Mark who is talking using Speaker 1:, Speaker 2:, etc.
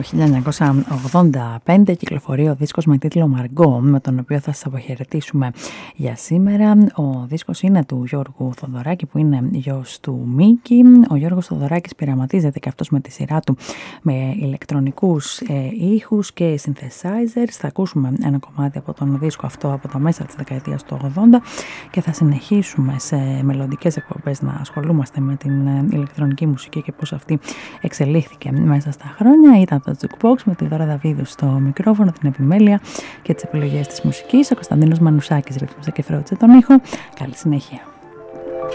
Speaker 1: 1985 κυκλοφορεί ο δίσκος με τίτλο Μαργκό, με τον οποίο θα σας αποχαιρετήσουμε για σήμερα. Ο δίσκος είναι του Γιώργου Θοδωράκη, που είναι γιος του Μίκη. Ο Γιώργος Θοδωράκης πειραματίζεται και αυτός με τη σειρά του με ηλεκτρονικούς ήχους και synthesizers. Θα ακούσουμε ένα κομμάτι από τον δίσκο αυτό από τα μέσα της δεκαετίας του 80 και θα συνεχίσουμε σε μελλοντικές εκπομπές να ασχολούμαστε με την ηλεκτρονική μουσική και πώς αυτή εξελίχθηκε μέσα στα χρόνια. Ήταν το Jukebox με τη Δώρα Δαβίδου στο μικρόφωνο, την επιμέλεια και τις επιλογές της μουσικής. Ο Κωνσταντίνος Μανουσάκης ρύθμισε και φρόντισε τον ήχο. Καλή συνέχεια.